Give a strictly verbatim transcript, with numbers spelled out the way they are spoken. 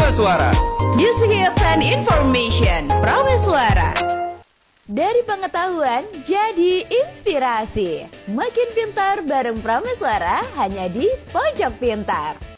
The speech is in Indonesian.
Prameswara. Music Hits and Information Prameswara. Dari pengetahuan jadi inspirasi. Makin pintar bareng Prameswara hanya di Pojok Pintar.